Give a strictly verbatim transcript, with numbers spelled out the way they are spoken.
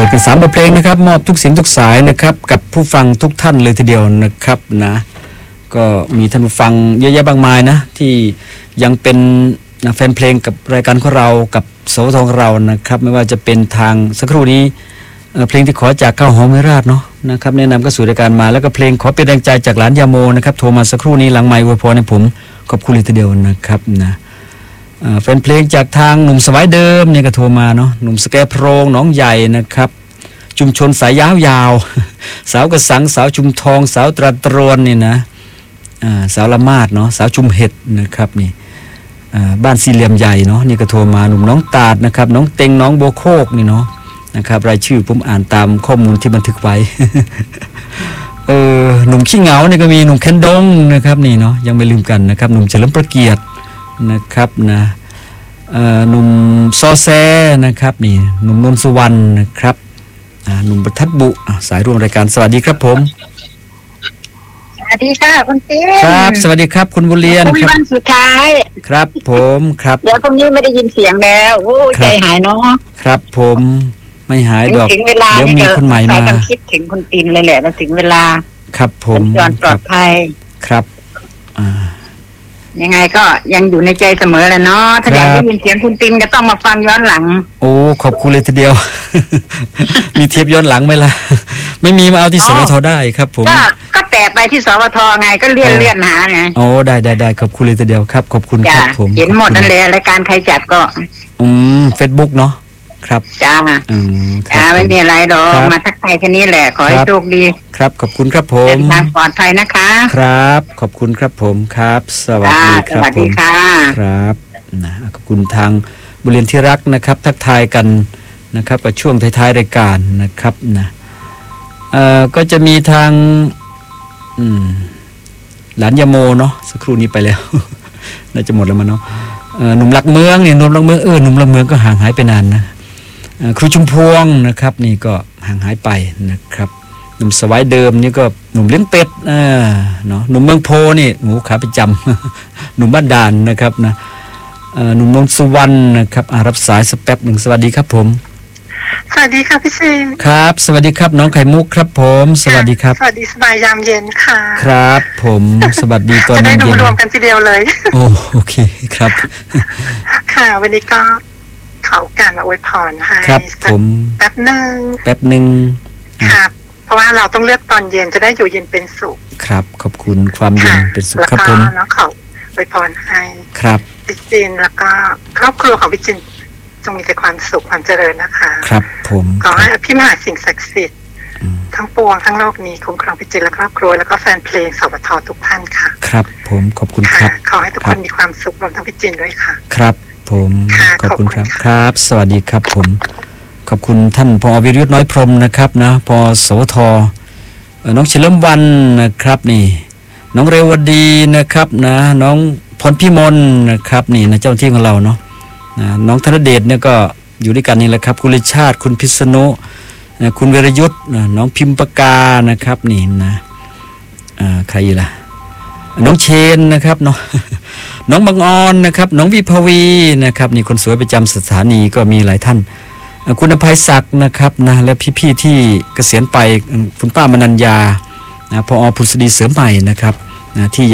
กันสามบทเพลงนะครับมอบทุกเสียงทุกสายนะครับกับผู้ฟังทุกท่านเลยทีเดียวนะครับนะก็มีท่านผู้ฟังเยอะแยะมากมายนะที่ยังเป็นแฟนเพลงกับรายการของเรากับสวทของเรานะครับไม่ว่าจะเป็นทางสักครู่นี้เพลงที่ขอจากข้าวหอมไม่ราดเนาะนะครับแนะนำก็สู่รายการมาแล้วก็เพลงขอเป็นแรงใจจากหลานยาโมนะครับโทรมาสักครู่นี้หลังไมค์อวยพรให้ผมขอบคุณเลยทีเดียวนะครับนะแฟนเพลงจากทางหนุ่มสวายเดิมเนี่ยก็โทรมาเนาะหนุ่มสแกโพรงหนองใหญ่นะครับชุมชนสายยาวๆสาวกระสังสาวชุมทองสาวตราตรวนนี่นะสาวละมาดเนาะสาวชุมเห็ดนะครับนี่บ้านสี่เหลี่ยมใหญ่เนาะนี่ก็โทรมาหนุ่มน้องตาดนะครับน้องเต็งน้องโบโคกนี่เนาะนะครับรายชื่อผมอ่านตามข้อมูลที่บันทึกไว้ เออหนุ่มขี้เหงาเนี่ยก็มีหนุ่มแคนดงนะครับนี่เนาะยังไม่ลืมกันนะครับหนุ่มเฉลิมประเกียรตินะครับนะหนุ่มซอแซนะครับนี่หนุ่มนนท์สุวรรณนะครับหนุ่มประทัดบุสายร่วมรายการสวัสดีครับผมสวัสดีค่ะคุณติ๊กครับสวัสดีครับคุณบุญเรียนครับวันสุดท้ายครับผมครับเดี๋ยวพรุ่งนี้ไม่ได้ยินเสียงแล้วโอ้ใจหายเนาะครับผมไม่หายดอกเดี๋ยวมีคนใหม่มาคิดถึงคุณตินเลยแหละแล้วถึงเวลาครับผมย้อนปลอดภัยครับอ่ายังไงก็ยังอยู่ในใจเสมอแหละเนาะถ้าอยากได้ยินเสียงคุณตินก็ต้องมาฟังย้อนหลังโอ้ขอบคุณเลยทีเดียว มีเทปย้อนหลังไหมล่ะไม่มีมาเอาที่สวทได้ครับผมก็ก็แตะไปที่สวทไงก็เลื่อนเลื่อนหาไงโอ้ได้ได้ได้ขอบคุณเลยทีเดียวครับขอบคุณครับผมเห็นหมดนั่นแหละรายการใครจัดก็อืม Facebook เนาะครับจ้าอืมจ้าไม่มีอะไรหรอกมาทักทายแค่นี้แหละขอให้โชคดีครับขอบคุณครับผมเดินทางปลอดภัยนะคะครับขอบคุณครับผมครับสวัสดีครับสวัสดีค่ะครับนะขอบคุณทางบุญเรียนที่รักนะครับทักทายกันนะครับกับช่วงท้ายๆรายการนะครับนะเอ่อก็จะมีทางอืมหลานยาโมเนาะสักครู่นี้ไปแล้ว น่าจะหมดแล้วมั้งเนาะเอ่อหนุ่มหลักเมืองนี่หนุ่มหลักเมืองเออหนุ่มหลักเมืองก็ห่างหายไปนานนะครูชุมพวงนะครับนี่ก็ห่างหายไปนะครับหนุ่มสวายเดิมนี่ก็หนุ่มเลี้ยงเป็ดอ่าเนาะหนุ่มเมืองโพนี่หมูขาประจำ หนุ่มบ้านด่านนะครับนะหนุ่มนนท์สุวรรณนะครับรับสายสเปปหนึ่งสวัสดีครับผมสวัสดีค่ะพี่ซิงครับสวัสดีครับน้องไข่มุกครับผมสวัสดีครับสวัสดีสบายยามเย็นค่ะครับผมสวัสดีตอนเย็นจะได้รวมกันทีเดียวเลยโอ้โอเคครับค่ะวันนี้ก็เขาการมาอวยพรให้ครับผมแป๊บนึงแป๊บนึงครับเพราะว่าเราต้องเลือกตอนเย็นจะได้อยู่เย็นเป็นสุขครับขอบคุณความเย็นเป็นสุขครับผมแล้วเขาอวยพรให้ครับพี่จินแล้วก็ครอบครัวของพี่จินจงมีแต่ความสุขความเจริญนะคะครับผมขอให้พี่มหาสิ่งศักดิ์สิทธิ์ทั้งปวงทั้งโลกนี้คุ้มครองพี่จินและครอบครัวแล้วก็แฟนเพลงสวททุกท่านค่ะครับผมขอบคุณครับขอให้ทุกคนมีความสุขรวมทั้งพี่จินด้วยค่ะครับผมขอบคุณครับครับสวัสดีครับผมขอบคุณท่านผอ.วิริยุทธ์น้อยพรหมนะครับนะผอ.สวทน้องเฉลิมวรรณนะครับนี่น้องเรวดีนะครับนะน้องพรพิมลนะครับนี่นะเจ้าที่ของเราเนาะนะน้องธนเดชเนี่ยก็อยู่ด้วยกันนี่แหละครับคุณฤชาติคุณพิษณุนะคุณเวรยุทธ์นะน้องพิมปกานะครับนี่นะอ่าใครล่ะน้องเชนนะครับเนาะน้องบางออนนะครับน้องวิภาวีนะครับนี่คนสวยประจำสถานีก็มีหลายท่านคุณอภัยศักดิ์นะครับนะและพี่ๆที่เกษียณไปคุณป้ามนัญญานะพอ.ผุษดีเสริมใหม่นะครับนะที่